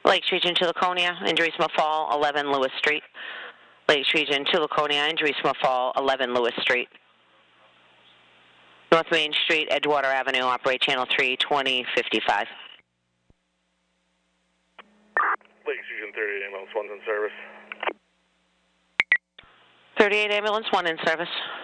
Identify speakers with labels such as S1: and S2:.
S1: Lakes Region to Laconia, injury Smith Fall, 11 Lewis Street. Lakes Region to Laconia, injury Smith Fall, 11 Lewis Street. North Main Street, Edgewater Avenue, operate channel 3, 2055.
S2: Lakes Region 38 ambulance 1's in service.
S1: 38 ambulance 1 in service.